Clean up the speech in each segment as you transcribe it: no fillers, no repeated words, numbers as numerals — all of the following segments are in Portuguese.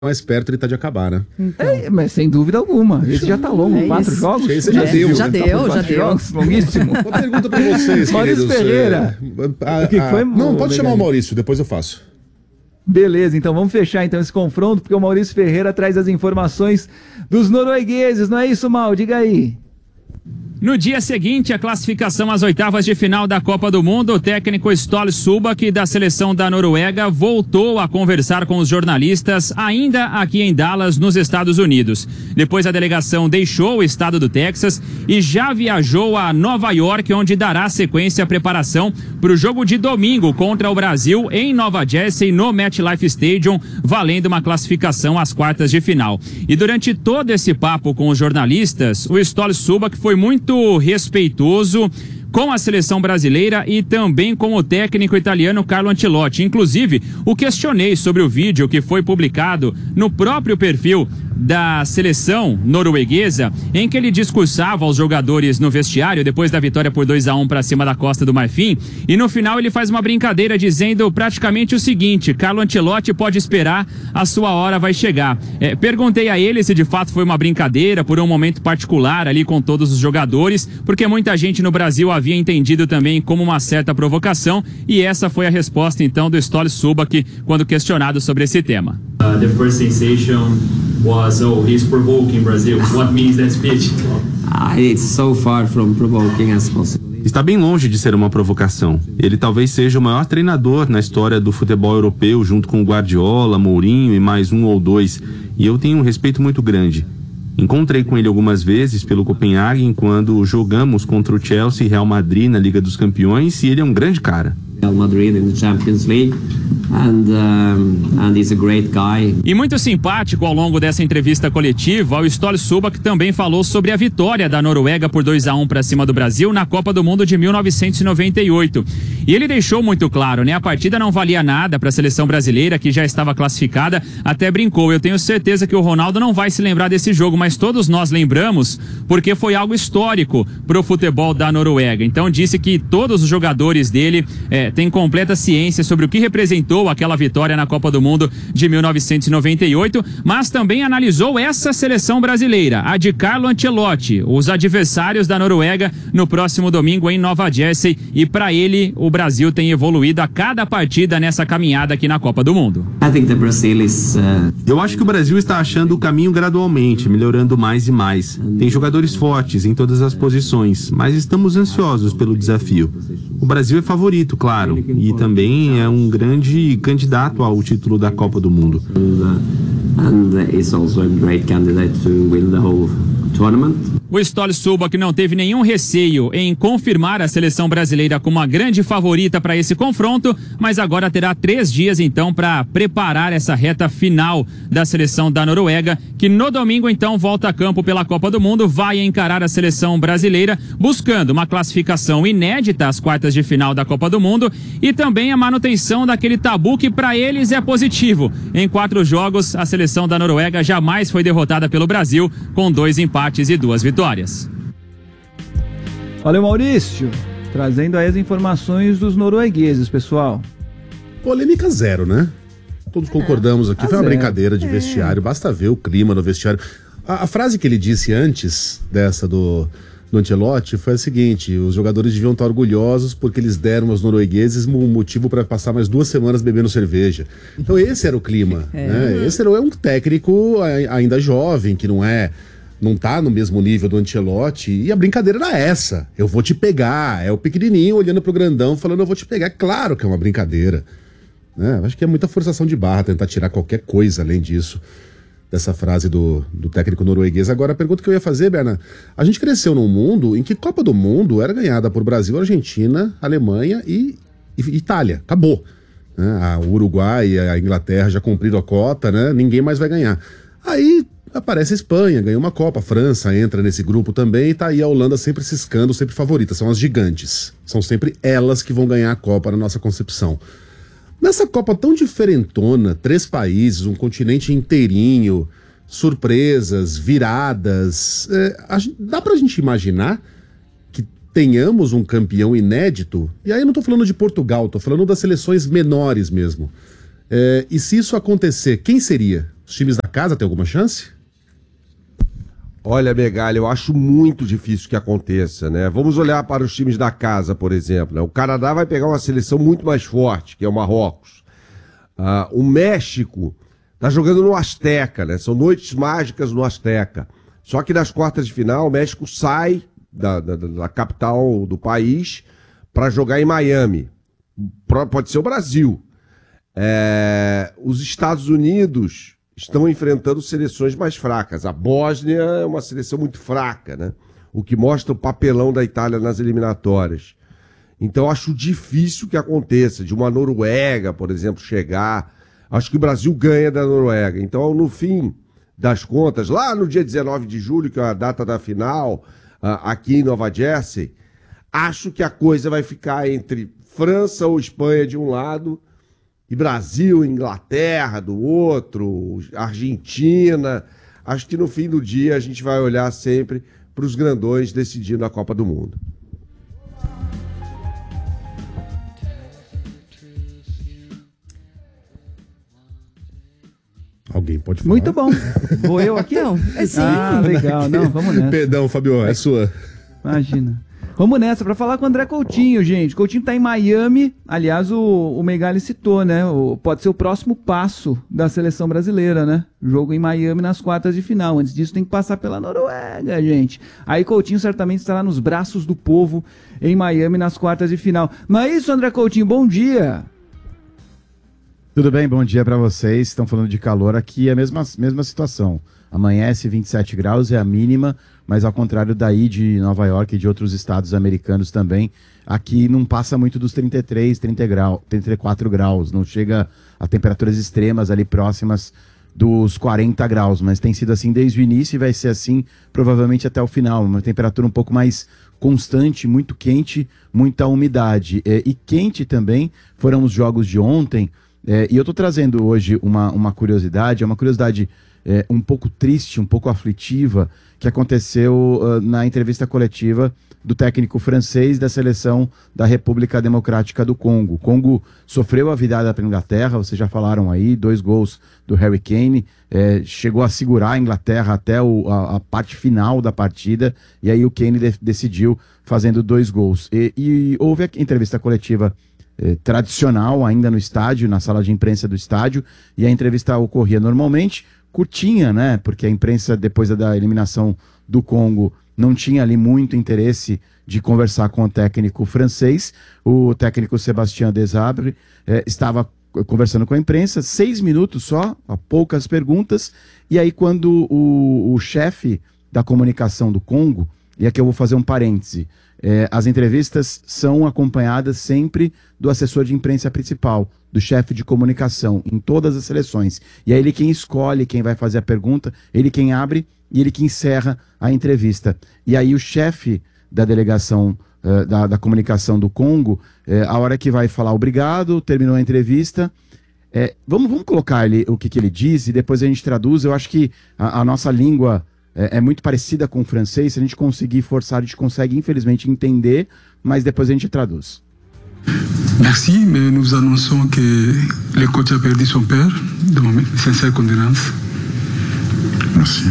mais perto ele tá de acabar, né? Mas sem dúvida alguma. Esse já tá longo, 4 jogos. Esse já deu. Já deu. Jogos, longuíssimo. Uma pergunta pra vocês, Maurício queridos. Ferreira. O que foi, não, pode Megali? chamar o Maurício, depois eu faço. Beleza, então vamos fechar então esse confronto, porque o Maurício Ferreira traz as informações dos noruegueses, não é isso, Mal? Diga aí. No dia seguinte, a classificação às oitavas de final da Copa do Mundo, o técnico Ståle Subak da seleção da Noruega voltou a conversar com os jornalistas ainda aqui em Dallas, nos Estados Unidos. Depois a delegação deixou o estado do Texas e já viajou a Nova York, onde dará sequência à preparação para o jogo de domingo contra o Brasil em Nova Jersey, no MetLife Stadium, valendo uma classificação às quartas de final. E durante todo esse papo com os jornalistas, o Ståle Subak foi muito respeitoso com a seleção brasileira e também com o técnico italiano Carlo Ancelotti. Inclusive, o questionei sobre o vídeo que foi publicado no próprio perfil da seleção norueguesa, em que ele discursava aos jogadores no vestiário depois da vitória por 2-1 para cima da Costa do Marfim, e no final ele faz uma brincadeira dizendo praticamente o seguinte: Carlo Ancelotti pode esperar, a sua hora vai chegar. Perguntei a ele se de fato foi uma brincadeira, por um momento particular ali com todos os jogadores, porque muita gente no Brasil havia entendido também como uma certa provocação, e essa foi a resposta então do Ståle Subak quando questionado sobre esse tema. The first sensation was, oh, he's provoking Brazil. What means that speech? It's so far from provoking as possible. Está bem longe de ser uma provocação. Ele talvez seja o maior treinador na história do futebol europeu, junto com Guardiola, Mourinho e mais um ou dois. E eu tenho um respeito muito grande. Encontrei com ele algumas vezes pelo Copenhagen quando jogamos contra o Chelsea e Real Madrid na Liga dos Campeões, e ele é um grande cara. Real Madrid in the Champions League, and he's a great guy. E muito simpático ao longo dessa entrevista coletiva, o Ståle Subak também falou sobre a vitória da Noruega por 2-1 para cima do Brasil na Copa do Mundo de 1998. E ele deixou muito claro, né? A partida não valia nada para a seleção brasileira, que já estava classificada, até brincou: eu tenho certeza que o Ronaldo não vai se lembrar desse jogo, mas todos nós lembramos, porque foi algo histórico para o futebol da Noruega. Então disse que todos os jogadores dele têm completa ciência sobre o que representou aquela vitória na Copa do Mundo de 1998, mas também analisou essa seleção brasileira, a de Carlo Ancelotti, os adversários da Noruega no próximo domingo em Nova Jersey, e para ele o Brasil tem evoluído a cada partida nessa caminhada aqui na Copa do Mundo. Eu acho que o Brasil está achando o caminho gradualmente, melhorando mais e mais. Tem jogadores fortes em todas as posições, mas estamos ansiosos pelo desafio. O Brasil é favorito, claro, e também é um grande candidato ao título da Copa do Mundo. And is also a great candidate to win the whole tournament. O Ståle Subak não teve nenhum receio em confirmar a seleção brasileira como a grande favorita para esse confronto, mas agora terá 3 dias então para preparar essa reta final da seleção da Noruega, que no domingo então volta a campo pela Copa do Mundo, vai encarar a seleção brasileira buscando uma classificação inédita às quartas de final da Copa do Mundo e também a manutenção daquele tabu que para eles é positivo. Em 4 jogos, a seleção da Noruega jamais foi derrotada pelo Brasil, com 2 empates e 2 vitórias. Valeu, Maurício, trazendo aí as informações dos noruegueses, pessoal. Polêmica zero, né? Todos concordamos aqui, foi uma brincadeira de vestiário, basta ver o clima no vestiário. A frase que ele disse antes dessa do Ancelotti foi a seguinte: os jogadores deviam estar orgulhosos porque eles deram aos noruegueses um motivo para passar mais 2 semanas bebendo cerveja. Então esse era o clima, né? Esse era um técnico ainda jovem, que não tá no mesmo nível do Ancelotti, e a brincadeira era essa: eu vou te pegar. É o pequenininho olhando pro grandão falando eu vou te pegar. É claro que é uma brincadeira, né? Acho que é muita forçação de barra tentar tirar qualquer coisa além disso, dessa frase do técnico norueguês. Agora, a pergunta que eu ia fazer, Berna: a gente cresceu num mundo em que Copa do Mundo era ganhada por Brasil, Argentina, Alemanha e Itália. Acabou, né? O Uruguai e a Inglaterra já cumpriram a cota, né? Ninguém mais vai ganhar. Aí aparece a Espanha, ganhou uma Copa, a França entra nesse grupo também, e tá aí a Holanda sempre ciscando, sempre favorita. São as gigantes, são sempre elas que vão ganhar a Copa na nossa concepção. Nessa Copa tão diferentona, 3 países, um continente inteirinho, surpresas, viradas, dá pra gente imaginar que tenhamos um campeão inédito? E aí eu não tô falando de Portugal, tô falando das seleções menores mesmo. E se isso acontecer, quem seria? Os times da casa têm alguma chance? Olha, Megali, eu acho muito difícil que aconteça, né? Vamos olhar para os times da casa, por exemplo, né? O Canadá vai pegar uma seleção muito mais forte, que é o Marrocos. O México tá jogando no Azteca, né? São noites mágicas no Azteca. Só que nas quartas de final, o México sai da capital do país para jogar em Miami. Pode ser o Brasil. Os Estados Unidos estão enfrentando seleções mais fracas. A Bósnia é uma seleção muito fraca, né? O que mostra o papelão da Itália nas eliminatórias. Então acho difícil que aconteça, de uma Noruega, por exemplo, chegar. Acho que o Brasil ganha da Noruega. Então, no fim das contas, lá no dia 19 de julho, que é a data da final, aqui em Nova Jersey, acho que a coisa vai ficar entre França ou Espanha de um lado e Brasil, Inglaterra do outro, Argentina. Acho que no fim do dia a gente vai olhar sempre para os grandões decidindo a Copa do Mundo. Alguém pode falar? Muito bom. Vou eu aqui? Não, é sim. Ah, legal. Não, vamos nessa. Perdão, Fabio, é sua. Imagina. Vamos nessa para falar com o André Coutinho, gente. Coutinho tá em Miami. Aliás, o Megali citou, né? Pode ser o próximo passo da seleção brasileira, né? Jogo em Miami nas quartas de final. Antes disso tem que passar pela Noruega, gente. Aí Coutinho certamente estará nos braços do povo em Miami nas quartas de final. Não é isso, André Coutinho? Bom dia. Tudo bem, bom dia para vocês. Estão falando de calor aqui, é a mesma situação. Amanhece 27 graus, é a mínima, mas ao contrário daí de Nova York e de outros estados americanos também, aqui não passa muito dos 33, 34 graus, não chega a temperaturas extremas ali próximas dos 40 graus, mas tem sido assim desde o início e vai ser assim provavelmente até o final, uma temperatura um pouco mais constante, muito quente, muita umidade. E quente também foram os jogos de ontem, e eu estou trazendo hoje uma curiosidade, um pouco triste, um pouco aflitiva, que aconteceu na entrevista coletiva do técnico francês da seleção da República Democrática do Congo. O Congo sofreu a virada para a Inglaterra, vocês já falaram aí, 2 gols do Harry Kane, chegou a segurar a Inglaterra até a parte final da partida, e aí o Kane decidiu fazendo 2 gols. E houve a entrevista coletiva tradicional ainda no estádio, na sala de imprensa do estádio, e a entrevista ocorria normalmente, curtinha, né? Porque a imprensa, depois da eliminação do Congo, não tinha ali muito interesse de conversar com o técnico francês. O técnico Sébastien Desabre estava conversando com a imprensa, 6 minutos só, poucas perguntas, e aí quando o chefe da comunicação do Congo, e aqui eu vou fazer um parêntese, as entrevistas são acompanhadas sempre do assessor de imprensa principal, do chefe de comunicação, em todas as seleções. E é ele quem escolhe quem vai fazer a pergunta, ele quem abre e ele que encerra a entrevista. E aí o chefe da delegação da comunicação do Congo, a hora que vai falar obrigado, terminou a entrevista, vamos colocar ali o que ele diz e depois a gente traduz. Eu acho que a nossa língua é muito parecida com o francês. Se a gente conseguir forçar, a gente consegue infelizmente entender, mas depois a gente traduz. Merci, mais nous annonçons que le coach a perdu son père, donc sincère condolence. Merci.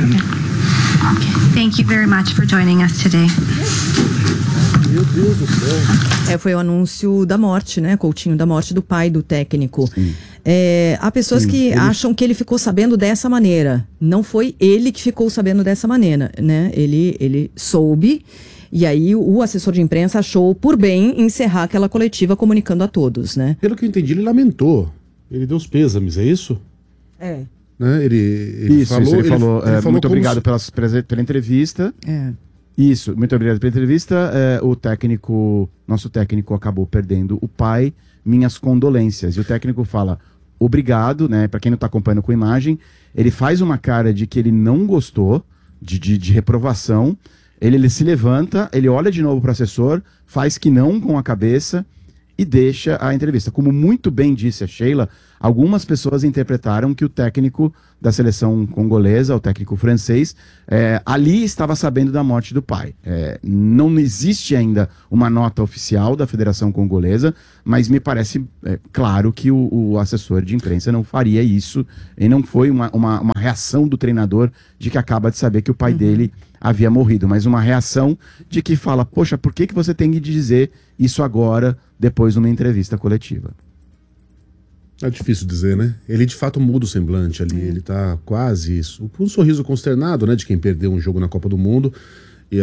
Thank you very much for joining us today. Meu Deus do céu. Foi o anúncio da morte, né, Coutinho, da morte do pai do técnico. Há pessoas que acham que ele ficou sabendo dessa maneira. Não foi ele que ficou sabendo dessa maneira, né? Ele soube, e aí o assessor de imprensa achou por bem encerrar aquela coletiva comunicando a todos, né? Pelo que eu entendi, ele lamentou. Ele deu os pêsames, é isso? Né? Ele falou, muito obrigado pela entrevista. Isso, muito obrigado pela entrevista. Nosso técnico acabou perdendo o pai, minhas condolências. E o técnico fala obrigado, né? Para quem não está acompanhando com imagem, ele faz uma cara de que ele não gostou, de reprovação. Ele se levanta, ele olha de novo para o assessor, faz que não com a cabeça e deixa a entrevista. Como muito bem disse a Sheila, algumas pessoas interpretaram que o técnico da seleção congolesa, o técnico francês, ali estava sabendo da morte do pai. Não existe ainda uma nota oficial da Federação Congolesa, mas me parece claro que o assessor de imprensa não faria isso, e não foi uma reação do treinador de que acaba de saber que o pai dele havia morrido, mas uma reação de que fala, poxa, por que você tem que dizer isso agora, depois de uma entrevista coletiva? É difícil dizer, né? Ele de fato muda o semblante ali, ele tá quase isso. Um sorriso consternado, né, de quem perdeu um jogo na Copa do Mundo, e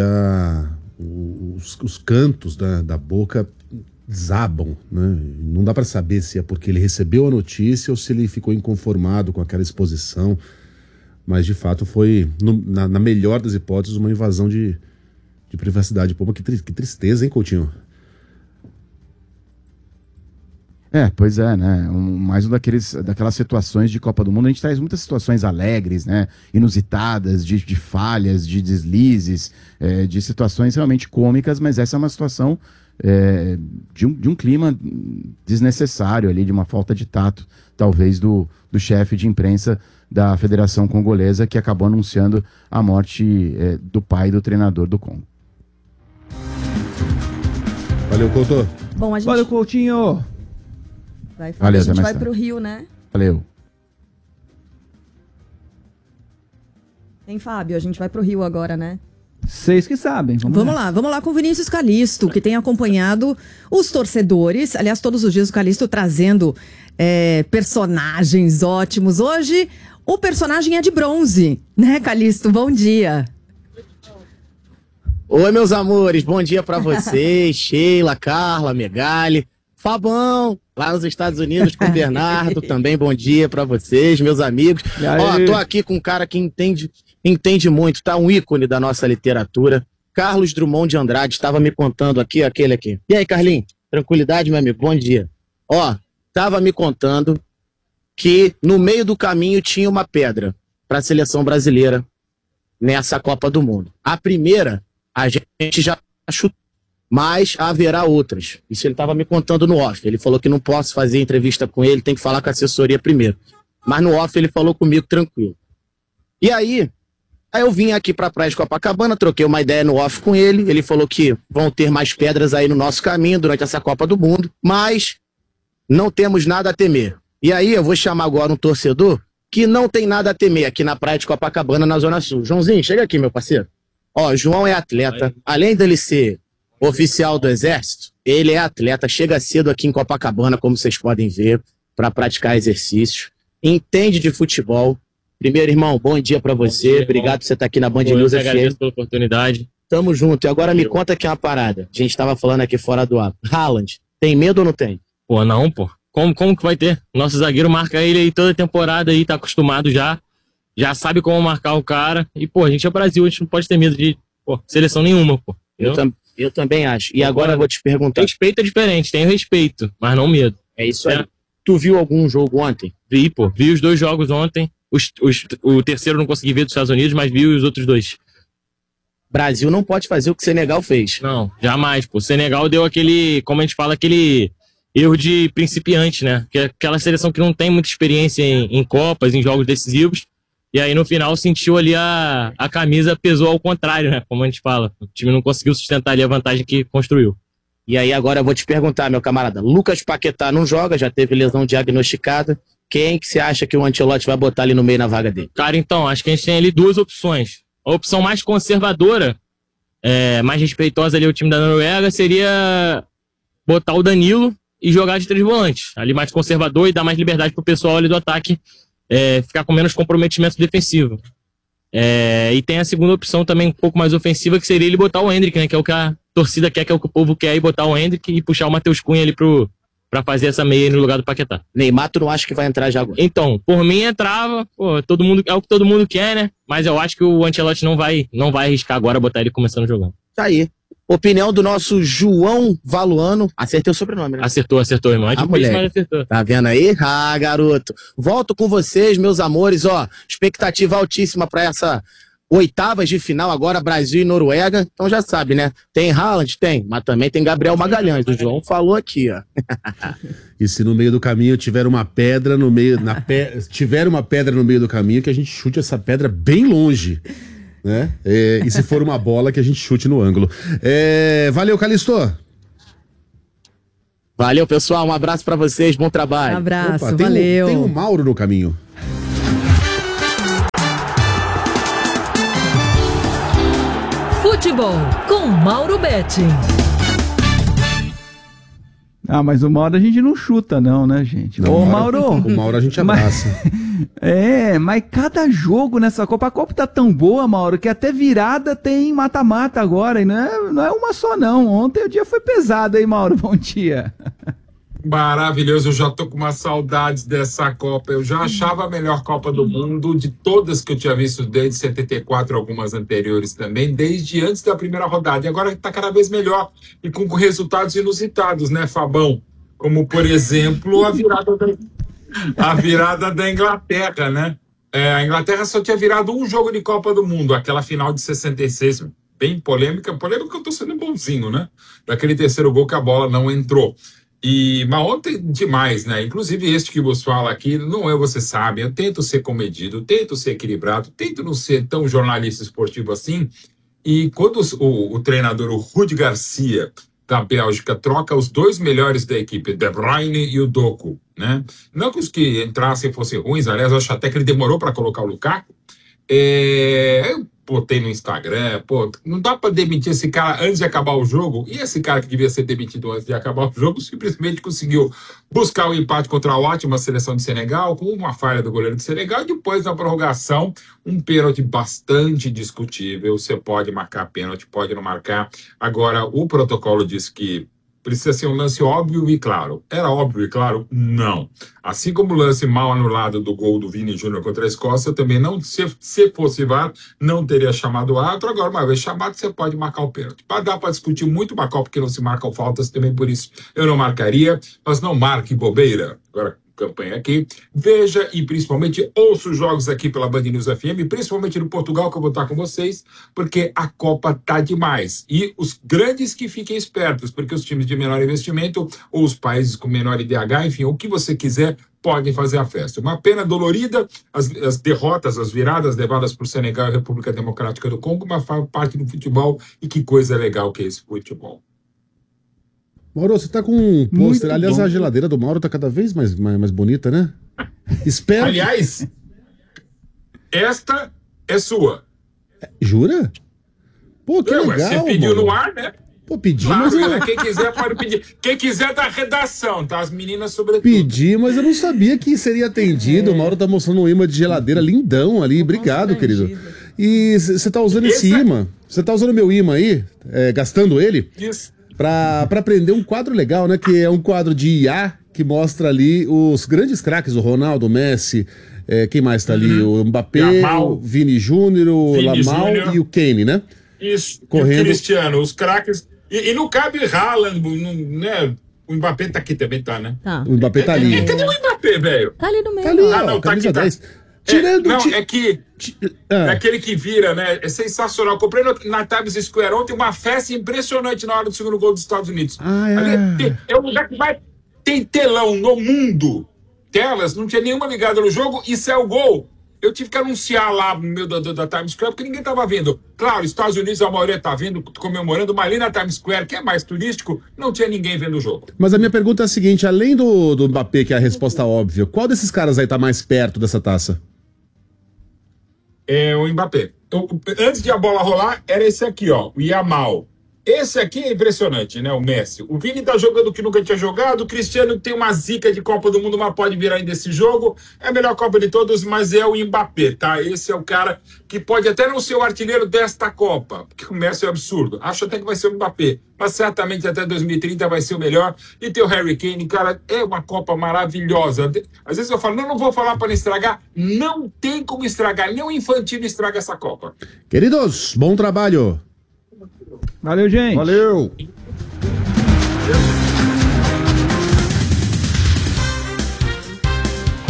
os cantos da boca desabam, né? Não dá para saber se é porque ele recebeu a notícia ou se ele ficou inconformado com aquela exposição, mas de fato foi, na melhor das hipóteses, uma invasão de privacidade. Pô, que tristeza, hein, Coutinho? Pois é, né? Mais um daquelas situações de Copa do Mundo. A gente traz muitas situações alegres, né? Inusitadas, de falhas, de deslizes, de situações realmente cômicas, mas essa é uma situação de um clima desnecessário ali, de uma falta de tato, talvez, do chefe de imprensa da Federação Congolesa, que acabou anunciando a morte do pai do treinador do Congo. Valeu, Couto. Bom, a gente... Valeu, Coutinho. Valeu, a gente vai pro Rio, né? Valeu. Hein, Fábio? A gente vai pro Rio agora, né? Vocês que sabem. Vamos lá com o Vinícius Calixto, que tem acompanhado os torcedores. Aliás, todos os dias o Calixto trazendo personagens ótimos. Hoje, o personagem é de bronze, né, Calixto? Bom dia. Oi, meus amores. Bom dia pra vocês. Sheila, Carla, Megali, Fabão, lá nos Estados Unidos com o Bernardo. Também bom dia pra vocês, meus amigos. Ó, tô aqui com um cara que entende muito, tá? Um ícone da nossa literatura. Carlos Drummond de Andrade estava me contando aqui, aquele aqui. E aí, Carlinhos? Tranquilidade, meu amigo? Bom dia. Ó, tava me contando que no meio do caminho tinha uma pedra para a seleção brasileira nessa Copa do Mundo. A primeira, a gente já chutou, mas haverá outras. Isso ele estava me contando no off. Ele falou que não posso fazer entrevista com ele, tem que falar com a assessoria primeiro. Mas no off ele falou comigo tranquilo. E aí eu vim aqui para a Praia de Copacabana, troquei uma ideia no off com ele. Ele falou que vão ter mais pedras aí no nosso caminho durante essa Copa do Mundo, mas não temos nada a temer. E aí eu vou chamar agora um torcedor que não tem nada a temer aqui na Praia de Copacabana, na Zona Sul. Joãozinho, chega aqui, meu parceiro. Ó, João é atleta. Além dele ser oficial do Exército, ele é atleta, chega cedo aqui em Copacabana, como vocês podem ver, para praticar exercícios. Entende de futebol. Primeiro, irmão, bom dia para você. Obrigado por você estar aqui na Band News FM. Eu agradeço pela oportunidade. Tamo junto. E agora me conta aqui uma parada. A gente tava falando aqui fora do ar. Haaland, tem medo ou não tem? Pô, não, pô. Como que vai ter? Nosso zagueiro marca ele aí toda temporada aí, tá acostumado já sabe como marcar o cara. E, pô, a gente é Brasil, a gente não pode ter medo de seleção nenhuma, pô. Eu também acho. E agora eu vou te perguntar. Respeito é diferente, tenho respeito, mas não medo. É isso aí. Tu viu algum jogo ontem? Vi os 2 jogos ontem. O terceiro não consegui ver dos Estados Unidos, mas vi os outros 2. Brasil não pode fazer o que o Senegal fez. Não, jamais, pô. O Senegal deu aquele, como a gente fala, aquele erro de principiante, né? Que é aquela seleção que não tem muita experiência em Copas, em jogos decisivos. E aí, no final, sentiu ali a camisa pesou ao contrário, né? Como a gente fala. O time não conseguiu sustentar ali a vantagem que construiu. E aí, agora eu vou te perguntar, meu camarada. Lucas Paquetá não joga, já teve lesão diagnosticada. Quem que você acha que o Ancelotti vai botar ali no meio na vaga dele? Cara, então, acho que a gente tem ali 2 opções. A opção mais conservadora, mais respeitosa ali, o time da Noruega, seria botar o Danilo e jogar de 3 volantes. Ali mais conservador e dar mais liberdade pro pessoal ali do ataque ficar com menos comprometimento defensivo. E tem a segunda opção também um pouco mais ofensiva, que seria ele botar o Endrick, né? Que é o que a torcida quer, que é o que o povo quer, e botar o Endrick e puxar o Matheus Cunha ali pra fazer essa meia no lugar do Paquetá. Neymar, tu não acha que vai entrar já agora? Então, por mim entrava, pô, todo mundo, é o que todo mundo quer, né? Mas eu acho que o Ancelotti não vai arriscar agora botar ele começando jogando. Tá aí. Opinião do nosso João Valuano. Acertei o sobrenome, né? Acertou, irmão. É difícil, mas acertou. Tá vendo aí? Ah, garoto. Volto com vocês, meus amores. Ó, expectativa altíssima pra essa Oitavas de final agora, Brasil e Noruega. Então já sabe, né? Tem Haaland? Tem. Mas também tem Gabriel Magalhães. O João falou aqui, ó. E se no meio do caminho tiver uma pedra no meio... tiver uma pedra no meio do caminho, que a gente chute essa pedra bem longe, né? E se for uma bola, que a gente chute no ângulo. Valeu, Calixto. Valeu, pessoal. Um abraço pra vocês. Bom trabalho. Um abraço, Opa, valeu. Tem um Mauro no caminho. Futebol com Mauro Betting. Ah, mas o Mauro a gente não chuta não, né, gente? Não, Ô, Mauro... O Mauro a gente abraça. Mas cada jogo nessa Copa, a Copa tá tão boa, Mauro, que até virada tem mata-mata agora, e não é uma só não. Ontem o dia foi pesado, hein, Mauro? Bom dia. Maravilhoso, eu já tô com umas saudades dessa Copa. Eu já achava a melhor Copa do Mundo de todas que eu tinha visto desde 74, algumas anteriores também, desde antes da primeira rodada. E agora tá cada vez melhor e com resultados inusitados, né, Fabão? Como, por exemplo, a virada da Inglaterra, né? A Inglaterra só tinha virado um jogo de Copa do Mundo, aquela final de 66, bem polêmica que eu tô sendo bonzinho, né? Daquele terceiro gol que a bola não entrou. Mas ontem demais, né? Inclusive este que vos fala aqui, você sabe, eu tento ser comedido, tento ser equilibrado, tento não ser tão jornalista esportivo assim. E quando o treinador, o Rudi Garcia, da Bélgica, troca os dois melhores da equipe, De Bruyne e o Doku, né? Não que os que entrassem fossem ruins, aliás, eu acho até que ele demorou para colocar o Lukaku. Eu botei no Instagram, não dá para demitir esse cara antes de acabar o jogo. E esse cara que devia ser demitido antes de acabar o jogo simplesmente conseguiu buscar o empate contra a ótima seleção de Senegal, com uma falha do goleiro de Senegal, e depois na prorrogação, um pênalti bastante discutível. Você pode marcar pênalti, pode não marcar. Agora, o protocolo diz que precisa ser um lance óbvio e claro. Era óbvio e claro? Não. Assim como o lance mal anulado do gol do Vini Júnior contra a Escócia, também não, se fosse VAR, não teria chamado o árbitro. Agora, uma vez chamado, você pode marcar o pênalti. Dá para discutir muito uma Copa que não se marcam faltas, também por isso eu não marcaria, mas não marque bobeira. Agora, campanha aqui, veja e principalmente ouça os jogos aqui pela Band News FM, principalmente no Portugal, que eu vou estar com vocês, porque a Copa tá demais. E os grandes que fiquem espertos, porque os times de menor investimento, ou os países com menor IDH, enfim, o que você quiser, podem fazer a festa. Uma pena dolorida, as derrotas, as viradas levadas por Senegal e República Democrática do Congo, mas faz parte do futebol, e que coisa legal que é esse futebol. Mauro, você tá com um pôster. Aliás, a geladeira do Mauro tá cada vez mais bonita, né? Espero. Aliás, esta é sua. Jura? Pô, que legal, você pediu Mauro. no ar, né? Pô, pedi, claro, mas né? Quem quiser pode pedir. Quem quiser da redação, tá? As meninas sobretudo. Pedi, mas eu não sabia que seria atendido. O Mauro tá mostrando um imã de geladeira lindão ali. Obrigado, querido. E você tá usando esse imã? Você tá usando meu imã aí? Gastando ele? Isso. Pra prender um quadro legal, né? Que é um quadro de IA que mostra ali os grandes craques, o Ronaldo, o Messi, quem mais tá ali? O Mbappé, o Vini Júnior, o Lamau e o Kane, né? Isso, correndo. E o Cristiano, os craques. E não cabe Haaland, né? O Mbappé tá aqui também, tá, né? Tá. O Mbappé tá ali. Cadê o Mbappé, velho? Tá ali no meio. Tá ali, não, ó, tá aqui, tá. 10. Tirando... É aquele que vira, né? É sensacional. Comprei na Times Square ontem uma festa impressionante na hora do segundo gol dos Estados Unidos. É um lugar que tem telão no mundo. Telas, não tinha nenhuma ligada no jogo e saiu o gol. Eu tive que anunciar lá no meio da Times Square, porque ninguém tava vendo. Claro, Estados Unidos, a maioria tá vendo, comemorando, mas ali na Times Square, que é mais turístico, não tinha ninguém vendo o jogo. Mas a minha pergunta é a seguinte, além do Mbappé, que é a resposta óbvia, qual desses caras aí tá mais perto dessa taça? É o Mbappé. Antes de a bola rolar, era esse aqui, ó, o Yamal. Esse aqui é impressionante, né, o Messi. O Vini tá jogando o que nunca tinha jogado, o Cristiano tem uma zica de Copa do Mundo, mas pode virar ainda esse jogo. É a melhor Copa de todos, mas é o Mbappé, tá? Esse é o cara que pode até não ser o artilheiro desta Copa, porque o Messi é absurdo. Acho até que vai ser o Mbappé, mas certamente até 2030 vai ser o melhor. E tem o Harry Kane, cara, é uma Copa maravilhosa. Às vezes eu falo, não vou falar para não estragar. Não tem como estragar, nem o Infantino estraga essa Copa. Queridos, bom trabalho. Valeu, gente. Valeu.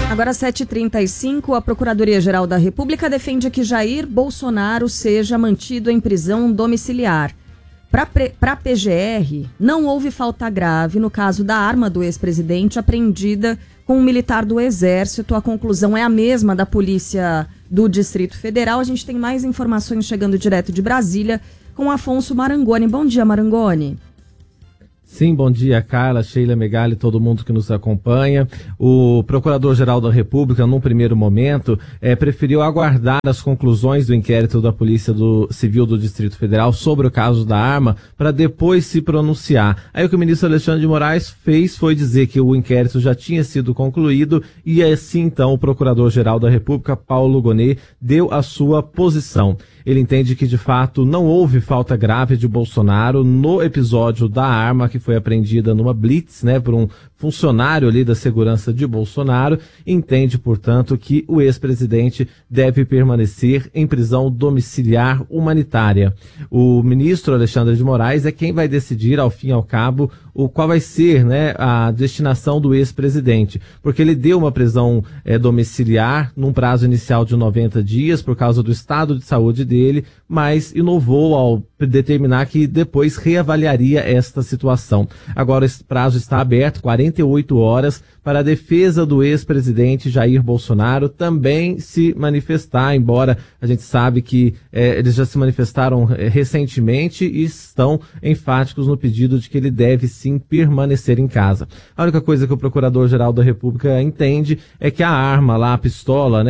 Agora 7h35, a Procuradoria-Geral da República defende que Jair Bolsonaro seja mantido em prisão domiciliar. Para a PGR, não houve falta grave no caso da arma do ex-presidente apreendida com um militar do Exército. A conclusão é a mesma da Polícia do Distrito Federal. A gente tem mais informações chegando direto de Brasília com Afonso Marangoni. Bom dia, Marangoni. Sim, bom dia, Carla, Sheila, Megali, todo mundo que nos acompanha. O Procurador-Geral da República, num primeiro momento, preferiu aguardar as conclusões do inquérito da Polícia Civil do Distrito Federal sobre o caso da arma, para depois se pronunciar. Aí o que o ministro Alexandre de Moraes fez foi dizer que o inquérito já tinha sido concluído e assim, então, o Procurador-Geral da República, Paulo Gonet, deu a sua posição. Ele entende que, de fato, não houve falta grave de Bolsonaro no episódio da arma que foi apreendida numa blitz, por um funcionário ali da segurança de Bolsonaro. Entende, portanto, que o ex-presidente deve permanecer em prisão domiciliar humanitária. O ministro Alexandre de Moraes é quem vai decidir, ao fim e ao cabo, qual vai ser a destinação do ex-presidente, porque ele deu uma prisão domiciliar num prazo inicial de 90 dias por causa do estado de saúde dele, mas inovou ao determinar que depois reavaliaria esta situação. Agora esse prazo está aberto, 48 horas, para a defesa do ex-presidente Jair Bolsonaro também se manifestar, embora a gente sabe que eles já se manifestaram recentemente e estão enfáticos no pedido de que ele deve sim permanecer em casa. A única coisa que o Procurador-Geral da República entende é que a arma lá, a pistola,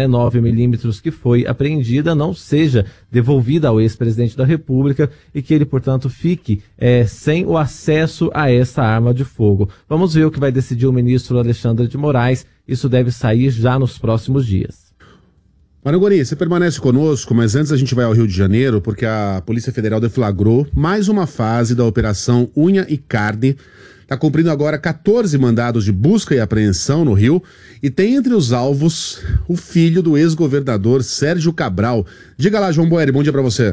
9mm que foi apreendida, não seja devolvida ao ex-presidente da República e que ele, portanto, fique sem o acesso a essa arma de fogo. Vamos ver o que vai decidir o ministro Alexandre de Moraes. Isso deve sair já nos próximos dias. Marangoni, você permanece conosco, mas antes a gente vai ao Rio de Janeiro, porque a Polícia Federal deflagrou mais uma fase da Operação Unha e Carne. Está cumprindo agora 14 mandados de busca e apreensão no Rio e tem entre os alvos o filho do ex-governador Sérgio Cabral. Diga lá, João Boeri, bom dia para você.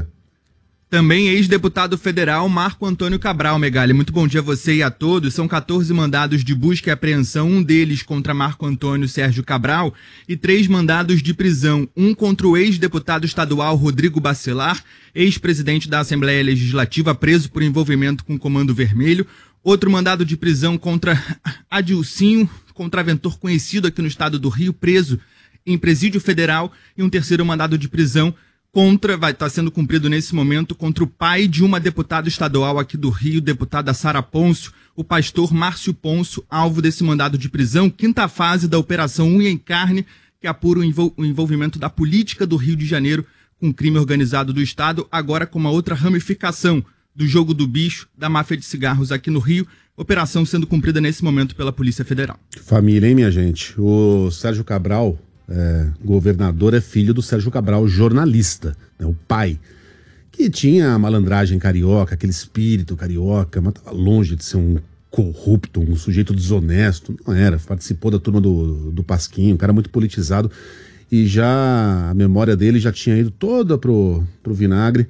Também ex-deputado federal Marco Antônio Cabral, Megali. Muito bom dia a você e a todos. São 14 mandados de busca e apreensão, um deles contra Marco Antônio Sérgio Cabral e 3 mandados de prisão, um contra o ex-deputado estadual Rodrigo Bacelar, ex-presidente da Assembleia Legislativa, preso por envolvimento com o Comando Vermelho, outro mandado de prisão contra Adilcinho, contraventor conhecido aqui no estado do Rio, preso em presídio federal, e um terceiro mandado de prisão vai estar sendo cumprido nesse momento contra o pai de uma deputada estadual aqui do Rio, deputada Sara Pôncio, o pastor Márcio Pôncio, alvo desse mandado de prisão, 5ª fase da Operação Unha e Carne, que apura o envolvimento da política do Rio de Janeiro com o crime organizado do estado, agora com uma outra ramificação do jogo do bicho, da máfia de cigarros aqui no Rio, operação sendo cumprida nesse momento pela Polícia Federal. Família, hein, minha gente? O Sérgio Cabral, governador, é filho do Sérgio Cabral, jornalista, o pai, que tinha a malandragem carioca, aquele espírito carioca, mas estava longe de ser um corrupto, um sujeito desonesto, não era, participou da turma do Pasquinho, um cara muito politizado, e já a memória dele já tinha ido toda pro vinagre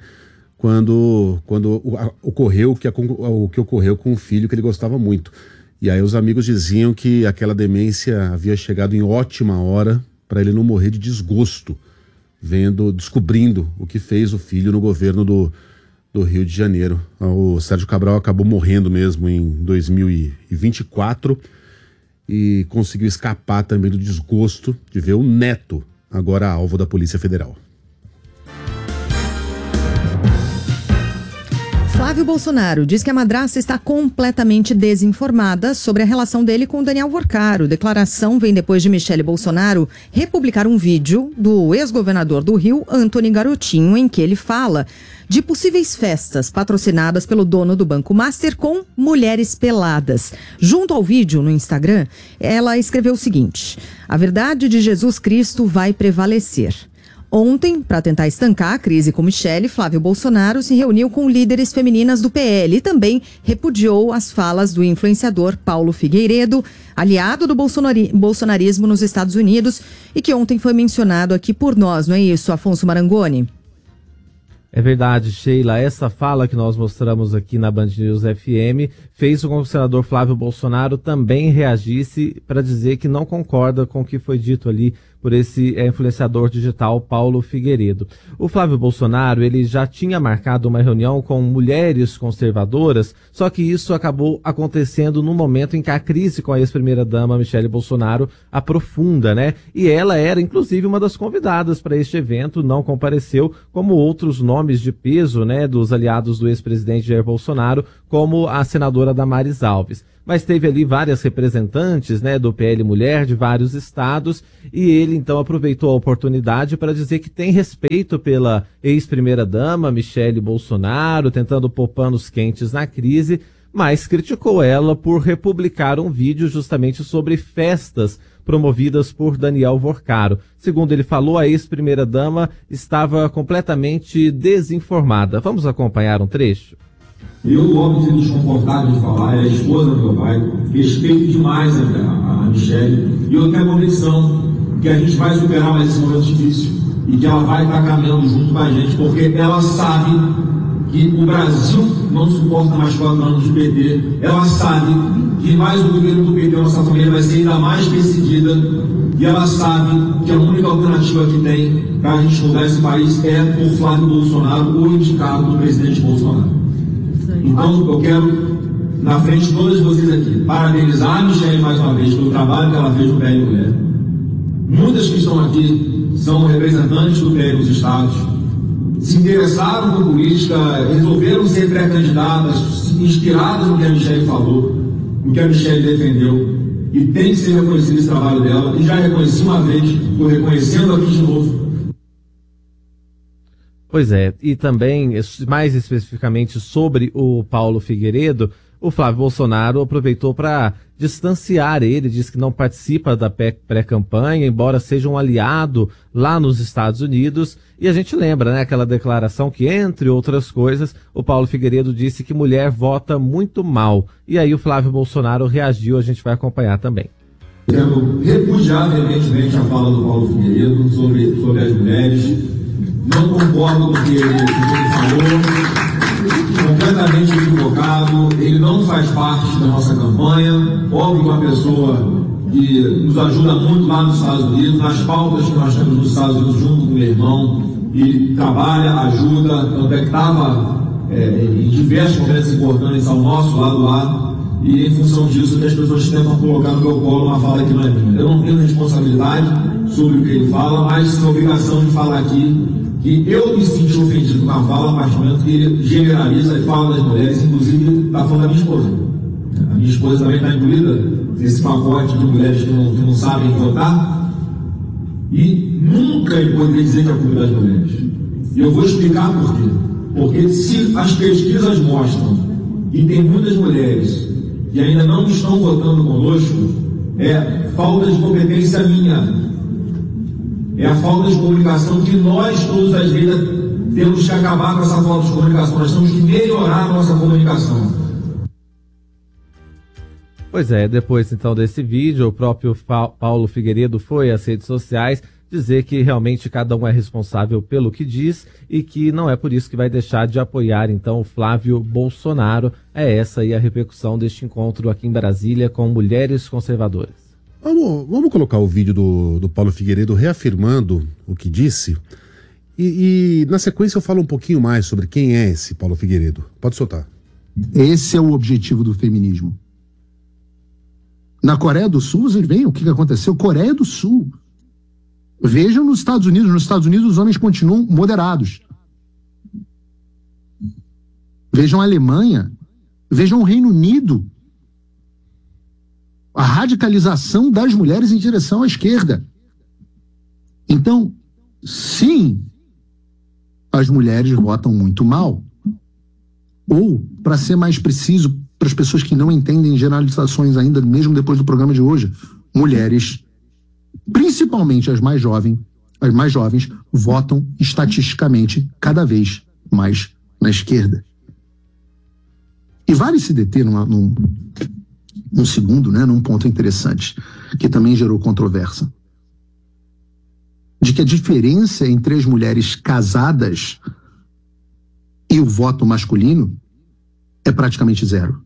quando ocorreu o que ocorreu com o filho que ele gostava muito. E aí os amigos diziam que aquela demência havia chegado em ótima hora para ele não morrer de desgosto, descobrindo o que fez o filho no governo do Rio de Janeiro. O Sérgio Cabral acabou morrendo mesmo em 2024 e conseguiu escapar também do desgosto de ver o neto agora alvo da Polícia Federal. Flávio Bolsonaro diz que a madrasta está completamente desinformada sobre a relação dele com Daniel Worcaro. Declaração vem depois de Michele Bolsonaro republicar um vídeo do ex-governador do Rio, Antony Garotinho, em que ele fala de possíveis festas patrocinadas pelo dono do Banco Master com mulheres peladas. Junto ao vídeo no Instagram, ela escreveu o seguinte: a verdade de Jesus Cristo vai prevalecer. Ontem, para tentar estancar a crise com Michele, Flávio Bolsonaro se reuniu com líderes femininas do PL e também repudiou as falas do influenciador Paulo Figueiredo, aliado do bolsonarismo nos Estados Unidos e que ontem foi mencionado aqui por nós, não é isso, Afonso Marangoni? É verdade, Sheila. Essa fala que nós mostramos aqui na Band News FM fez com que o senador Flávio Bolsonaro também reagisse para dizer que não concorda com o que foi dito ali por esse influenciador digital Paulo Figueiredo. O Flávio Bolsonaro, ele já tinha marcado uma reunião com mulheres conservadoras, só que isso acabou acontecendo no momento em que a crise com a ex-primeira-dama Michele Bolsonaro aprofunda, né? E ela era, inclusive, uma das convidadas para este evento, não compareceu, como outros nomes de peso, né, dos aliados do ex-presidente Jair Bolsonaro, como a senadora Damares Alves. Mas teve ali várias representantes, né, do PL Mulher de vários estados, e ele então aproveitou a oportunidade para dizer que tem respeito pela ex-primeira-dama Michele Bolsonaro, tentando pôr panos quentes na crise, mas criticou ela por republicar um vídeo justamente sobre festas promovidas por Daniel Vorcaro. Segundo ele falou, a ex-primeira-dama estava completamente desinformada. Vamos acompanhar um trecho? Eu, logo, me desconfortável de falar, é a esposa do meu pai, respeito demais a Michele, e eu tenho a convicção que a gente vai superar mais esse momento difícil e que ela vai estar caminhando junto com a gente, porque ela sabe que o Brasil não suporta mais 4 anos de PT, ela sabe que mais o governo do PT, nossa família, vai ser ainda mais decidida, e ela sabe que a única alternativa que tem para a gente mudar esse país é por Flávio Bolsonaro, o indicado do presidente Bolsonaro. Então, eu quero, na frente de todos vocês aqui, parabenizar a Michele mais uma vez pelo trabalho que ela fez no PL Mulher. Muitas que estão aqui são representantes do PL dos estados, se interessaram por política, resolveram ser pré-candidatas, inspiradas no que a Michele falou, no que a Michele defendeu, e tem que ser reconhecido esse trabalho dela, e já reconheci uma vez, estou reconhecendo aqui de novo. Pois é, e também, mais especificamente sobre o Paulo Figueiredo, o Flávio Bolsonaro aproveitou para distanciar ele, diz que não participa da pré-campanha, embora seja um aliado lá nos Estados Unidos. E a gente lembra, né, aquela declaração que, entre outras coisas, o Paulo Figueiredo disse que mulher vota muito mal. E aí o Flávio Bolsonaro reagiu, a gente vai acompanhar também. Quero repudiar veementemente a fala do Paulo Figueiredo sobre as mulheres. Não concordo com o que ele falou, completamente equivocado. Ele não faz parte da nossa campanha. Óbvio que uma pessoa que nos ajuda muito lá nos Estados Unidos, nas pautas que nós temos nos Estados Unidos, junto com o meu irmão, ele trabalha, ajuda, tanto é que estava em diversos momentos importantes ao nosso lado, e em função disso que as pessoas tentam colocar no meu colo uma fala que não é minha. Eu não tenho responsabilidade sobre o que ele fala, mas tenho a obrigação de falar aqui que eu me senti ofendido com a fala a partir do momento que ele generaliza e fala das mulheres, inclusive está falando da minha esposa. A minha esposa também está incluída nesse pacote de mulheres que não sabem votar, e nunca ele poderia dizer que é culpa das mulheres. E eu vou explicar por quê. Porque se as pesquisas mostram que tem muitas mulheres que ainda não estão votando conosco, é falta de competência minha. É a falta de comunicação que nós, todos às vezes, temos que acabar com essa falta de comunicação. Nós temos que melhorar a nossa comunicação. Pois é, depois então desse vídeo, o próprio Paulo Figueiredo foi às redes sociais dizer que realmente cada um é responsável pelo que diz e que não é por isso que vai deixar de apoiar então o Flávio Bolsonaro. É essa aí a repercussão deste encontro aqui em Brasília com mulheres conservadoras. Vamos colocar o vídeo do Paulo Figueiredo reafirmando o que disse e na sequência eu falo um pouquinho mais sobre quem é esse Paulo Figueiredo. Pode soltar. Esse é o objetivo do feminismo. Na Coreia do Sul, vocês veem o que aconteceu? Coreia do Sul. Vejam nos Estados Unidos. Nos Estados Unidos os homens continuam moderados. Vejam a Alemanha. Vejam o Reino Unido. A radicalização das mulheres em direção à esquerda. Então, sim, as mulheres votam muito mal. Ou, para ser mais preciso, para as pessoas que não entendem generalizações ainda, mesmo depois do programa de hoje, mulheres, principalmente as mais jovens, votam estatisticamente cada vez mais na esquerda. E vale se deter num segundo, né, num ponto interessante, que também gerou controvérsia, de que a diferença entre as mulheres casadas e o voto masculino é praticamente zero.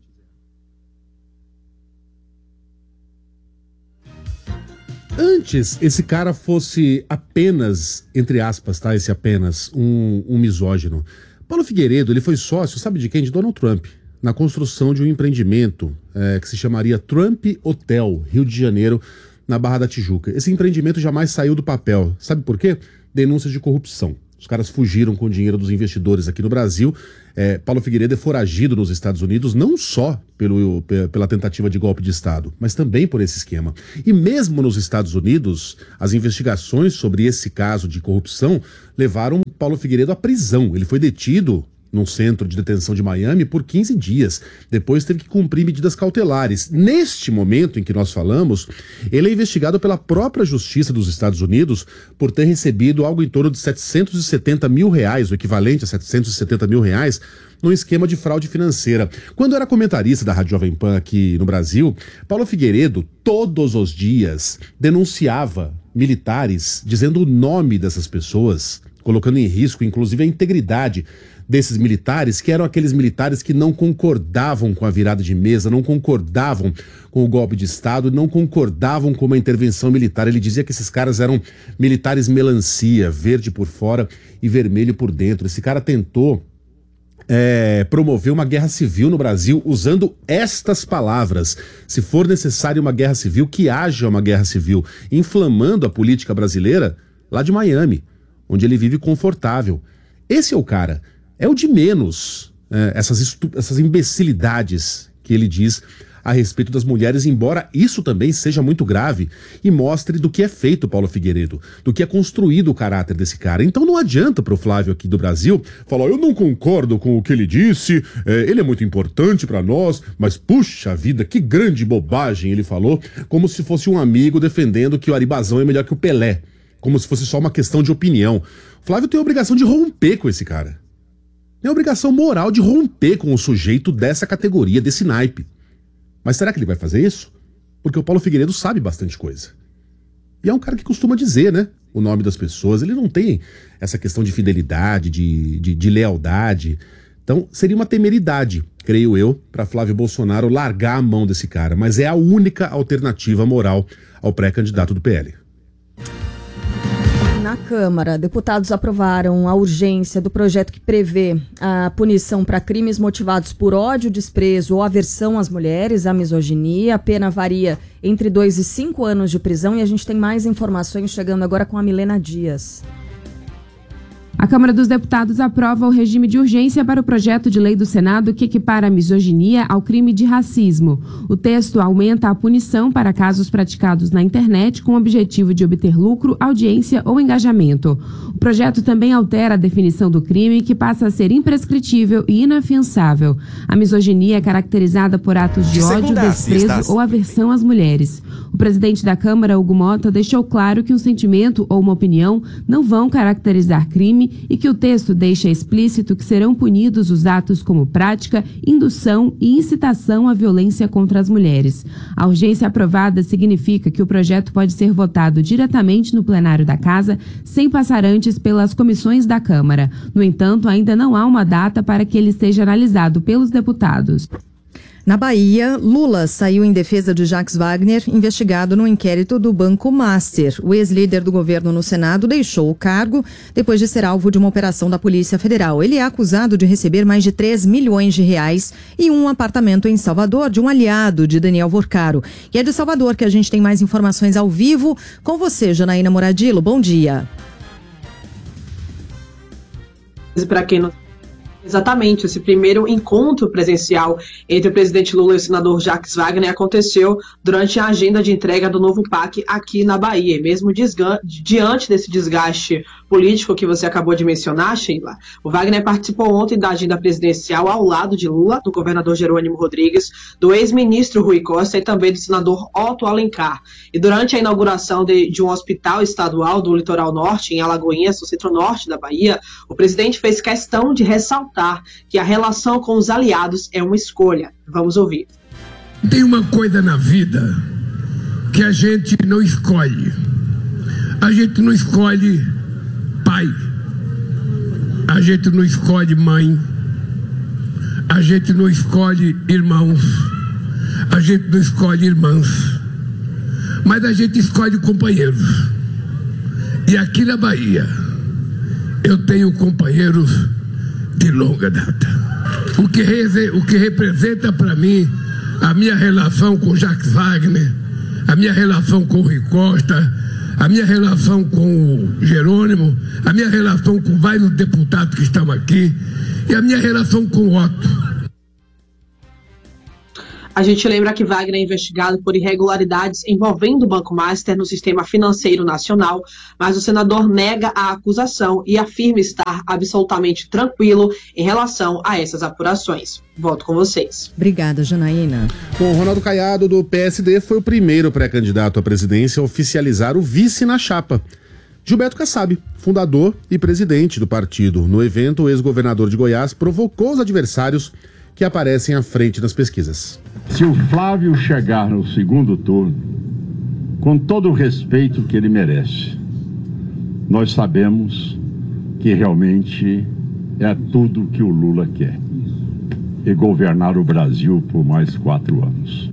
Antes esse cara fosse apenas, entre aspas, tá? Esse apenas, um misógino. Paulo Figueiredo, ele foi sócio, sabe de quem? De Donald Trump, na construção de um empreendimento que se chamaria Trump Hotel, Rio de Janeiro, na Barra da Tijuca. Esse empreendimento jamais saiu do papel. Sabe por quê? Denúncias de corrupção. Os caras fugiram com o dinheiro dos investidores aqui no Brasil. Paulo Figueiredo é foragido nos Estados Unidos, não só pela tentativa de golpe de Estado, mas também por esse esquema. E mesmo nos Estados Unidos, as investigações sobre esse caso de corrupção levaram Paulo Figueiredo à prisão. Ele foi detido num centro de detenção de Miami por 15 dias. Depois teve que cumprir medidas cautelares. Neste momento em que nós falamos, ele é investigado pela própria Justiça dos Estados Unidos por ter recebido algo em torno de 770 mil reais, o equivalente a 770 mil reais, num esquema de fraude financeira. Quando era comentarista da Rádio Jovem Pan aqui no Brasil, Paulo Figueiredo, todos os dias, denunciava militares, dizendo o nome dessas pessoas, colocando em risco, inclusive, a integridade desses militares, que eram aqueles militares que não concordavam com a virada de mesa, não concordavam com o golpe de Estado, não concordavam com uma intervenção militar. Ele dizia que esses caras eram militares melancia, verde por fora e vermelho por dentro. Esse cara tentou promover uma guerra civil no Brasil usando estas palavras: se for necessário uma guerra civil, que haja uma guerra civil, inflamando a política brasileira lá de Miami, onde ele vive confortável. Esse é o cara. É o de menos essas imbecilidades que ele diz a respeito das mulheres, embora isso também seja muito grave e mostre do que é feito Paulo Figueiredo, do que é construído o caráter desse cara. Então não adianta pro Flávio aqui do Brasil falar: eu não concordo com o que ele disse, ele é muito importante pra nós, mas puxa vida, que grande bobagem ele falou, como se fosse um amigo defendendo que o Aribazão é melhor que o Pelé, como se fosse só uma questão de opinião. O Flávio tem a obrigação de romper com esse cara. Tem a obrigação moral de romper com o sujeito dessa categoria, desse naipe. Mas será que ele vai fazer isso? Porque o Paulo Figueiredo sabe bastante coisa. E é um cara que costuma dizer, né, o nome das pessoas. Ele não tem essa questão de fidelidade, de lealdade. Então seria uma temeridade, creio eu, para Flávio Bolsonaro largar a mão desse cara. Mas é a única alternativa moral ao pré-candidato do PL. Na Câmara, deputados aprovaram a urgência do projeto que prevê a punição para crimes motivados por ódio, desprezo ou aversão às mulheres, a misoginia. A pena varia entre 2 e 5 anos de prisão, e a gente tem mais informações chegando agora com a Milena Dias. A Câmara dos Deputados aprova o regime de urgência para o projeto de lei do Senado que equipara a misoginia ao crime de racismo. O texto aumenta a punição para casos praticados na internet com o objetivo de obter lucro, audiência ou engajamento. O projeto também altera a definição do crime, que passa a ser imprescritível e inafiançável. A misoginia é caracterizada por atos de ódio, desprezo ou aversão às mulheres. O presidente da Câmara, Hugo Mota, deixou claro que um sentimento ou uma opinião não vão caracterizar crime e que o texto deixa explícito que serão punidos os atos como prática, indução e incitação à violência contra as mulheres. A urgência aprovada significa que o projeto pode ser votado diretamente no plenário da Casa, sem passar antes pelas comissões da Câmara. No entanto, ainda não há uma data para que ele seja analisado pelos deputados. Na Bahia, Lula saiu em defesa de Jacques Wagner, investigado no inquérito do Banco Master. O ex-líder do governo no Senado deixou o cargo depois de ser alvo de uma operação da Polícia Federal. Ele é acusado de receber mais de 3 milhões de reais e um apartamento em Salvador de um aliado de Daniel Vorcaro. E é de Salvador que a gente tem mais informações ao vivo. Com você, Janaína Moradillo, bom dia. Para quem não... Exatamente, esse primeiro encontro presencial entre o presidente Lula e o senador Jacques Wagner aconteceu durante a agenda de entrega do novo PAC aqui na Bahia. E mesmo diante desse desgaste político que você acabou de mencionar, Sheila, o Wagner participou ontem da agenda presidencial ao lado de Lula, do governador Jerônimo Rodrigues, do ex-ministro Rui Costa e também do senador Otto Alencar. E durante a inauguração de um hospital estadual do Litoral Norte, em Alagoinhas, no centro-norte da Bahia, o presidente fez questão de ressaltar que a relação com os aliados é uma escolha. Vamos ouvir. Tem uma coisa na vida que a gente não escolhe. A gente não escolhe pai. A gente não escolhe mãe. a gente não escolhe irmãos, a gente não escolhe irmãs, mas a gente escolhe companheiros. E aqui na Bahia, eu tenho companheiros de longa data. O que representa para mim a minha relação com Jacques Wagner, a minha relação com o Rui Costa, a minha relação com o Jerônimo, a minha relação com vários deputados que estão aqui e a minha relação com o Otto. A gente lembra que Wagner é investigado por irregularidades envolvendo o Banco Master no sistema financeiro nacional, mas o senador nega a acusação e afirma estar absolutamente tranquilo em relação a essas apurações. Volto com vocês. Obrigada, Janaína. Bom, Ronaldo Caiado, do PSD, foi o primeiro pré-candidato à presidência a oficializar o vice na chapa. Gilberto Kassab, fundador e presidente do partido. No evento, o ex-governador de Goiás provocou os adversários que aparecem à frente das pesquisas. Se o Flávio chegar no segundo turno, com todo o respeito que ele merece, nós sabemos que realmente é tudo que o Lula quer, e governar o Brasil por mais 4 anos.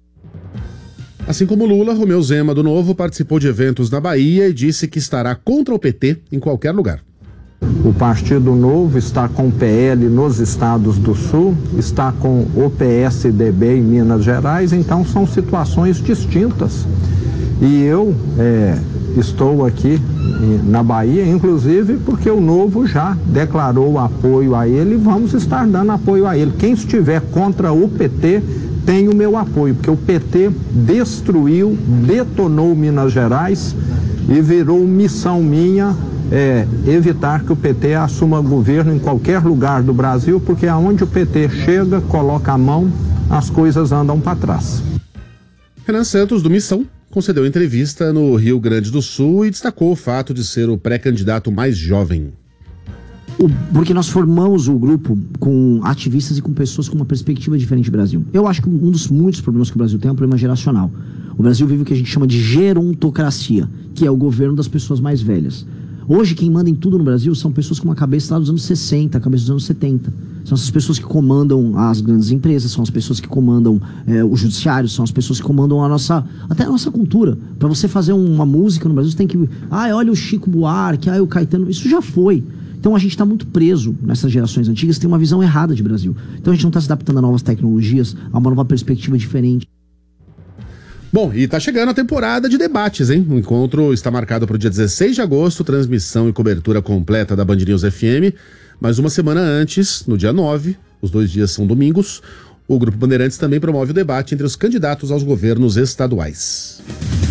Assim como Lula, Romeu Zema, do Novo, participou de eventos na Bahia e disse que estará contra o PT em qualquer lugar. O Partido Novo está com o PL nos estados do Sul, está com o PSDB em Minas Gerais, então são situações distintas. E eu estou aqui na Bahia, inclusive porque o Novo já declarou apoio a ele e vamos estar dando apoio a ele. Quem estiver contra o PT tem o meu apoio, porque o PT destruiu, detonou Minas Gerais e virou missão minha evitar que o PT assuma governo em qualquer lugar do Brasil, porque aonde o PT chega, coloca a mão, as coisas andam para trás. Renan Santos, do Missão, concedeu entrevista no Rio Grande do Sul e destacou o fato de ser o pré-candidato mais jovem. Porque nós formamos o grupo com ativistas e com pessoas com uma perspectiva diferente do Brasil. Eu acho que um dos muitos problemas que o Brasil tem é um problema geracional. O Brasil vive o que a gente chama de gerontocracia, que é o governo das pessoas mais velhas. Hoje, quem manda em tudo no Brasil são pessoas com uma cabeça lá dos anos 60, cabeça dos anos 70. São essas pessoas que comandam as grandes empresas, são as pessoas que comandam o judiciário, são as pessoas que comandam até a nossa cultura. Para você fazer uma música no Brasil, você tem que... olha o Chico Buarque, o Caetano... Isso já foi. Então a gente está muito preso nessas gerações antigas, tem uma visão errada de Brasil. Então a gente não está se adaptando a novas tecnologias, a uma nova perspectiva diferente. Bom, e tá chegando a temporada de debates, hein? O encontro está marcado para o dia 16 de agosto, transmissão e cobertura completa da Band News FM. Mas uma semana antes, no dia 9, os 2 dias são domingos, o Grupo Bandeirantes também promove o debate entre os candidatos aos governos estaduais.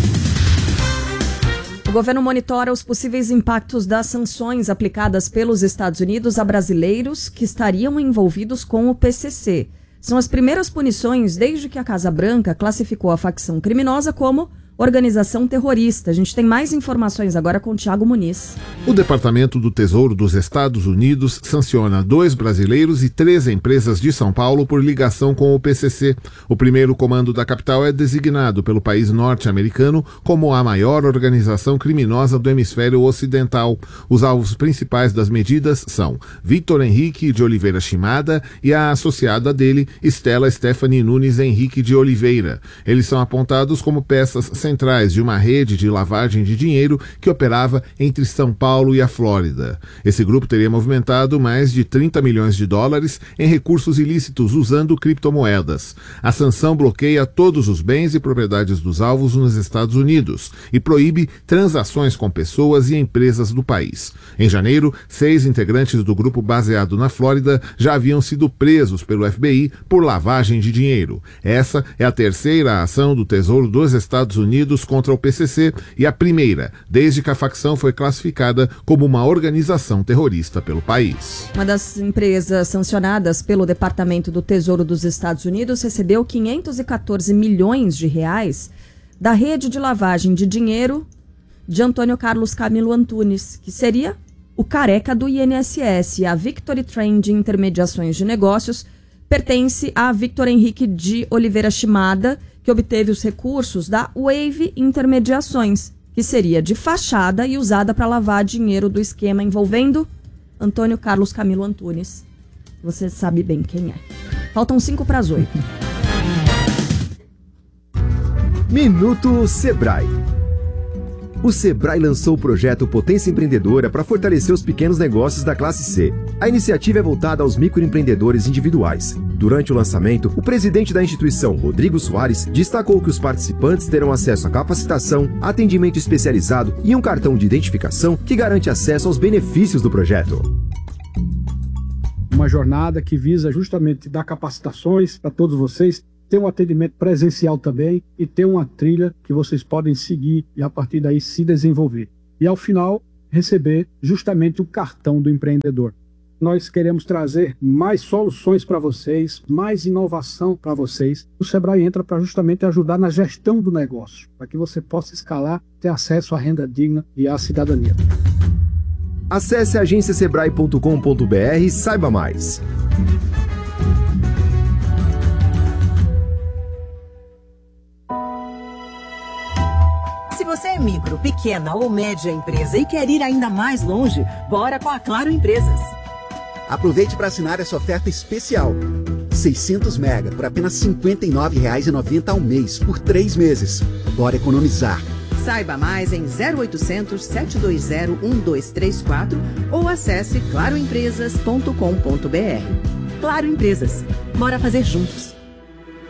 O governo monitora os possíveis impactos das sanções aplicadas pelos Estados Unidos a brasileiros que estariam envolvidos com o PCC. São as primeiras punições desde que a Casa Branca classificou a facção criminosa como organização terrorista. A gente tem mais informações agora com o Thiago Muniz. O Departamento do Tesouro dos Estados Unidos sanciona 2 brasileiros e 3 empresas de São Paulo por ligação com o PCC. O primeiro comando da capital é designado pelo país norte-americano como a maior organização criminosa do hemisfério ocidental. Os alvos principais das medidas são Victor Henrique de Oliveira Shimada e a associada dele, Stella Stephanie Nunes Henrique de Oliveira. Eles são apontados como peças centrais de uma rede de lavagem de dinheiro que operava entre São Paulo e a Flórida. Esse grupo teria movimentado mais de 30 milhões de dólares em recursos ilícitos usando criptomoedas. A sanção bloqueia todos os bens e propriedades dos alvos nos Estados Unidos e proíbe transações com pessoas e empresas do país. Em janeiro, 6 integrantes do grupo baseado na Flórida já haviam sido presos pelo FBI por lavagem de dinheiro. Essa é a terceira ação do Tesouro dos Estados Unidos contra o PCC e a primeira, desde que a facção foi classificada como uma organização terrorista pelo país. Uma das empresas sancionadas pelo Departamento do Tesouro dos Estados Unidos recebeu 514 milhões de reais da rede de lavagem de dinheiro de Antônio Carlos Camilo Antunes, que seria o careca do INSS. A Victory Trend Intermediações de Negócios pertence a Victor Henrique de Oliveira Shimada, que obteve os recursos da Wave Intermediações, que seria de fachada e usada para lavar dinheiro do esquema envolvendo Antônio Carlos Camilo Antunes. Você sabe bem quem é. Faltam 5 para as 8. Minuto Sebrae. O Sebrae lançou o projeto Potência Empreendedora para fortalecer os pequenos negócios da classe C. A iniciativa é voltada aos microempreendedores individuais. Durante o lançamento, o presidente da instituição, Rodrigo Soares, destacou que os participantes terão acesso a capacitação, atendimento especializado e um cartão de identificação que garante acesso aos benefícios do projeto. Uma jornada que visa justamente dar capacitações para todos vocês, ter um atendimento presencial também e ter uma trilha que vocês podem seguir e a partir daí se desenvolver. E ao final, receber justamente o cartão do empreendedor. Nós queremos trazer mais soluções para vocês, mais inovação para vocês. O Sebrae entra para justamente ajudar na gestão do negócio, para que você possa escalar, ter acesso à renda digna e à cidadania. Acesse agenciasebrae.com.br e saiba mais. Se você é micro, pequena ou média empresa e quer ir ainda mais longe, bora com a Claro Empresas. Aproveite para assinar essa oferta especial. 600 mega por apenas R$ 59,90 ao mês, por 3 meses. Bora economizar. Saiba mais em 0800 720 1234 ou acesse claroempresas.com.br. Claro Empresas. Bora fazer juntos.